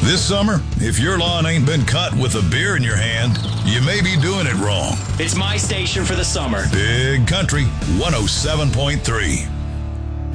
This summer, if your lawn ain't been cut with a beer in your hand, you may be doing it wrong. It's my station for the summer. Big Country 107.3.